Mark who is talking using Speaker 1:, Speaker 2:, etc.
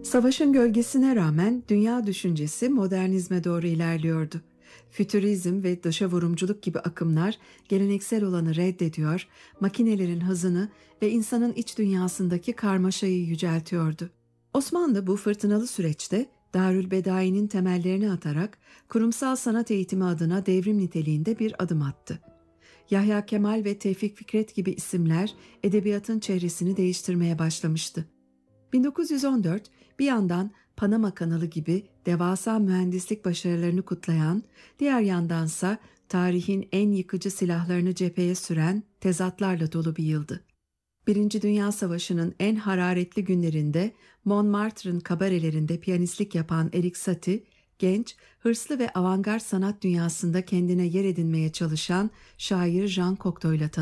Speaker 1: Savaşın gölgesine rağmen dünya düşüncesi modernizme doğru ilerliyordu. Fütürizm ve dışavurumculuk gibi akımlar geleneksel olanı reddediyor, makinelerin hızını ve insanın iç dünyasındaki karmaşayı yüceltiyordu. Osmanlı bu fırtınalı süreçte Darülbedai'nin temellerini atarak kurumsal sanat eğitimi adına devrim niteliğinde bir adım attı. Yahya Kemal ve Tevfik Fikret gibi isimler edebiyatın çehresini değiştirmeye başlamıştı. 1914 bir yandan Panama Kanalı gibi devasa mühendislik başarılarını kutlayan, diğer yandansa tarihin en yıkıcı silahlarını cepheye süren tezatlarla dolu bir yıldı. Birinci Dünya Savaşı'nın en hararetli günlerinde Montmartre'ın kabarelerinde piyanistlik yapan Erik Satie, genç, hırslı ve avantgard sanat dünyasında kendine yer edinmeye çalışan şair Jean Cocteau'yla tanıştı.